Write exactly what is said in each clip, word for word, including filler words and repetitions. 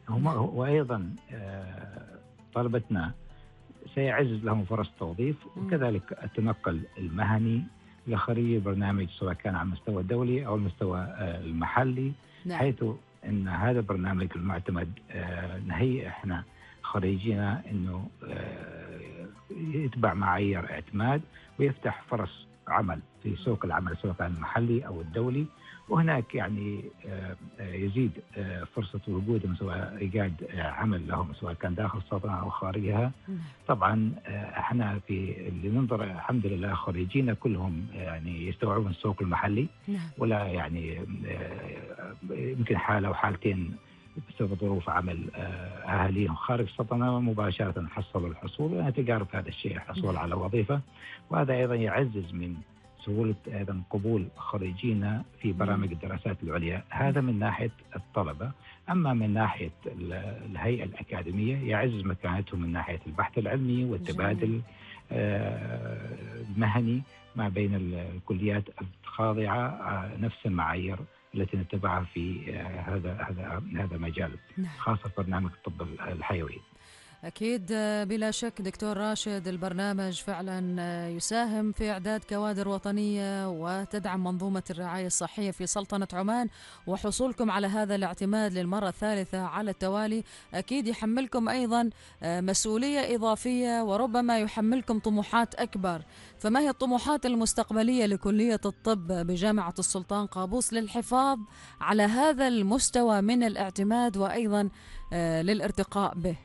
هم نعم. وأيضا آه، طلبتنا سيعزز لهم فرص توظيف، مم. وكذلك التنقل المهني لخريجي البرنامج سواء كان على المستوى الدولي أو المستوى آه، المحلي، نعم. حيث أن هذا البرنامج المعتمد آه، نهيئ إحنا خريجينا أنه آه، يتبع معايير اعتماد ويفتح فرص عمل في سوق العمل سواء كان المحلي أو الدولي. وهناك يعني آه، آه، يزيد آه، فرصة وجودهم سواء إيجاد آه، عمل لهم سواء كان داخل السلطنة أو خارجها. نعم. طبعا آه، احنا في اللي ننظر الحمد لله خريجينا كلهم يعني يستوعبون السوق المحلي، نعم. ولا يعني آه، يمكن حالة أو حالتين بسبب ظروف عمل آه، أهاليهم خارج السلطنة مباشرة حصلوا الحصول، وأنا تجارب هذا الشيء الحصول نعم. على وظيفة. وهذا أيضا يعزز من سهولة أيضا قبول خريجينا في مم. برامج الدراسات العليا. هذا نعم. من ناحية الطلبة. أما من ناحية الهيئة الأكاديمية يعزز مكانتهم من ناحية البحث العلمي جميل. والتبادل آه، المهني ما بين الكليات الخاضعة آه، نفس المعايير التي نتبعها في آه، هذا هذا هذا المجال، نعم. خاصة برنامج الطب الحيوي. أكيد بلا شك دكتور راشد، البرنامج فعلا يساهم في إعداد كوادر وطنية وتدعم منظومة الرعاية الصحية في سلطنة عمان، وحصولكم على هذا الاعتماد للمرة الثالثة على التوالي أكيد يحملكم أيضا مسؤولية إضافية وربما يحملكم طموحات أكبر. فما هي الطموحات المستقبلية لكلية الطب بجامعة السلطان قابوس للحفاظ على هذا المستوى من الاعتماد وأيضا للارتقاء به؟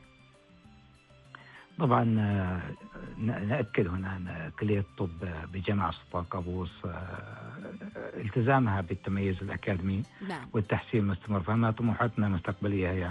طبعا نأكد هنا أن كلية الطب بجامعة السلطان قابوس التزامها بالتميز الأكاديمي نعم. والتحسين المستمر. فما طموحاتنا المستقبلية هي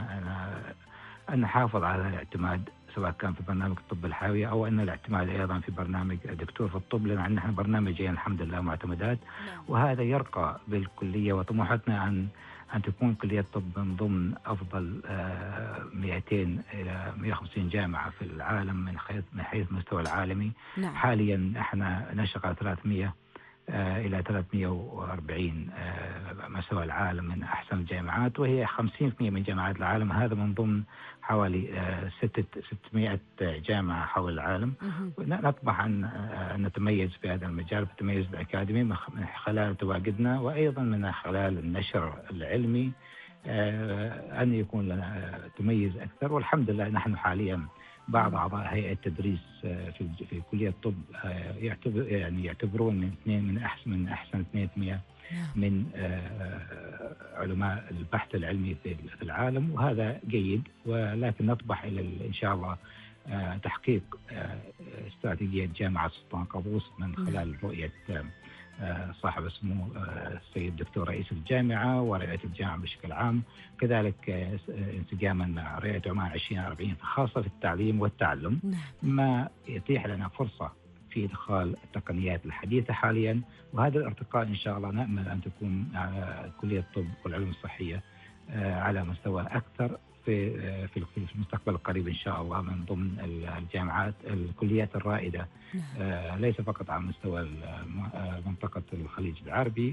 أن نحافظ على الاعتماد سواء كان في برنامج الطب الحيوي أو أن الاعتماد أيضا في برنامج دكتور في الطب، لأن نحن برنامجين الحمد لله معتمدات. نعم. وهذا يرقى بالكلية، وطموحاتنا أن أن تكون كلية الطب من ضمن أفضل مئتين إلى مئة وخمسين جامعة في العالم من حيث من حيث المستوى العالمي. نعم. حاليا احنا نشغل ثلاثمئة إلى ثلاثمئة وأربعين مستوى العالم من أحسن الجامعات، وهي خمسين بالمئة من جامعات العالم. هذا من ضمن حوالي ستمئة جامعة حول العالم. نطمح أن نتميز في هذا المجال بالتميز الأكاديمي من خلال تواجدنا، وأيضا من خلال النشر العلمي أن يكون لنا تميز أكثر. والحمد لله نحن حاليا بعض أعضاء هيئة التدريس في في كلية الطب يعتبر يعني يعتبرون من اثنين من أحسن من أحسن اثنين بالمئة من علماء البحث العلمي في العالم، وهذا جيد. ولكن نطمح إلى إن شاء الله تحقيق استراتيجية جامعة السلطان قابوس من خلال رؤية صاحب اسمه السيد الدكتور رئيس الجامعة ورئاسة الجامعة بشكل عام، كذلك انسجاما مع رؤية عمان عشرين أربعين خاصة في التعليم والتعلم، ما يتيح لنا فرصة في إدخال التقنيات الحديثة حاليا. وهذا الارتقاء إن شاء الله نأمل أن تكون كلية الطب والعلوم الصحية على مستوى أكثر في في المستقبل القريب إن شاء الله من ضمن الجامعات الكليات الرائدة، ليس فقط على مستوى منطقة الخليج العربي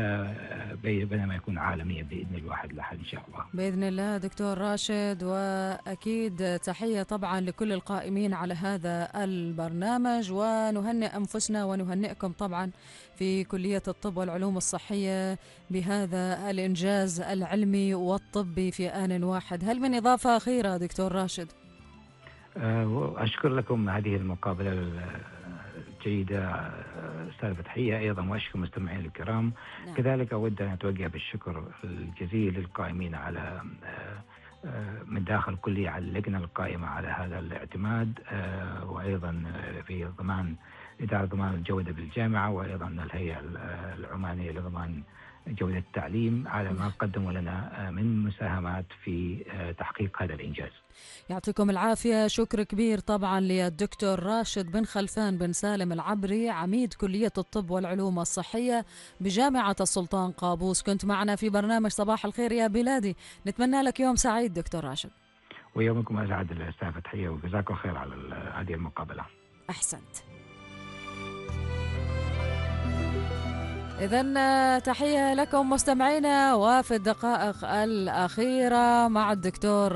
بينما يكون عالميا بإذن الواحد الأحد إن شاء الله. بإذن الله دكتور راشد، وأكيد تحية طبعا لكل القائمين على هذا البرنامج، ونهنئ أنفسنا ونهنئكم طبعا في كلية الطب والعلوم الصحية بهذا الإنجاز العلمي والطبي في آن واحد. هل من إضافة أخيرة دكتور راشد؟ أشكر لكم هذه المقابلة الجيدة أستاذ فتحية أيضا، وأشكر مستمعين الكرام. نعم. كذلك أود أن أتوجه بالشكر الجزيل للقائمين على من داخل الكلية على اللجنة القائمة على هذا الاعتماد، وأيضا في ضمان إدارة ضمان الجودة بالجامعة، وأيضا الهيئة العمانية لضمان جودة التعليم على ما قدموا لنا من مساهمات في تحقيق هذا الإنجاز. يعطيكم العافية. شكر كبير طبعا للدكتور راشد بن خلفان بن سالم العبري، عميد كلية الطب والعلوم الصحية بجامعة السلطان قابوس، كنت معنا في برنامج صباح الخير يا بلادي. نتمنى لك يوم سعيد دكتور راشد. ويومكم أسعد الأستاذ فتحية، وجزاكم خير على هذه المقابلة. أحسنت. إذن تحية لكم مستمعينا، وفي الدقائق الأخيرة مع الدكتور